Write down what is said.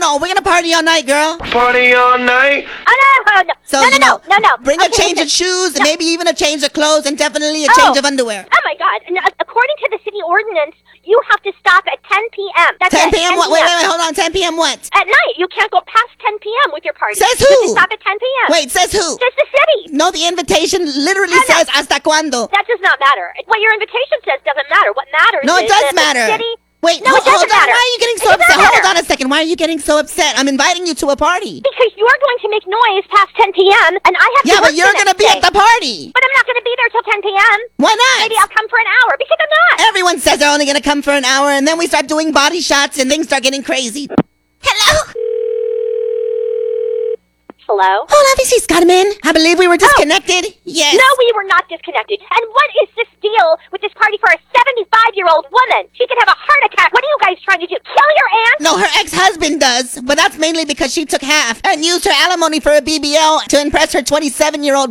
no. We're gonna party all night, girl. Party all night. No. So, no. bring a Okay, change of listen. shoes, and maybe even a change of clothes, and definitely a Oh. change of underwear. Oh my God! And, according to the city ordinance, you have to stop at 10 p.m. That's 10 it. p.m. What? Wait, hold on. 10 p.m. what? At night, you can't go past 10 p.m. with your party. Says You have to who? stop at 10 p.m. Wait, says who? Says the city. No, the invitation literally No. says hasta cuando. That does not matter. What your invitation says doesn't matter. What matters No, it is does that matter. the city... Wait, No, it hold doesn't on. matter. Why are you getting so It doesn't upset? Hold matter. on a second. Why are you getting so upset? I'm inviting you to a party. Because you're going to make noise past 10 p.m. and I have to Yeah, work but you're the gonna next be day. at the party. But I'm not going to be there till 10 p.m. Why not? Maybe I'll come for an hour because I'm not. Everyone says they're only gonna come for an hour, and then we start doing body shots, and things start getting crazy. Hello? Hello? Oh, obviously, Scotman. I believe we were disconnected. Yes. No, we were not disconnected. And what is this deal with this party for a 75-year-old woman? She could have a heart attack. What are you guys trying to do? Kill your aunt? No, her ex-husband does, but that's mainly because she took half and used her alimony for a BBL to impress her 27-year-old